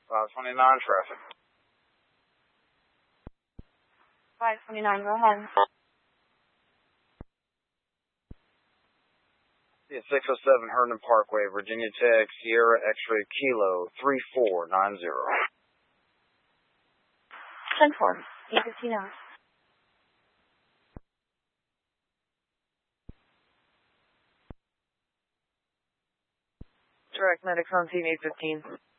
529 traffic. 529, go ahead. Yeah, 607 Herndon Parkway, Virginia Tech, Sierra X-ray Kilo 3490. 10-4, 815 out. Direct medics on scene 815.